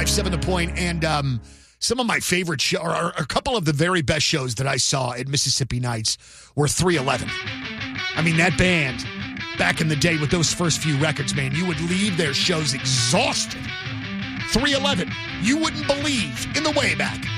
105.7 The Point, and some of my favorite shows, or a couple of the very best shows that I saw at Mississippi Nights were 311. I mean, that band, back in the day with those first few records, man, you would leave their shows exhausted. 311, you wouldn't believe, in the way back,